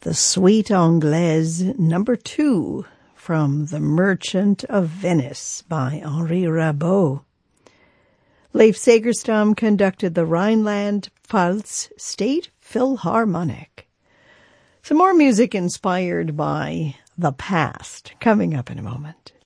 The Suite Anglaise number 2 from The Merchant of Venice by Henri Rabault. Leif Segerstam conducted the Rhineland-Pfalz State Philharmonic. Some more music inspired by the past coming up in a moment.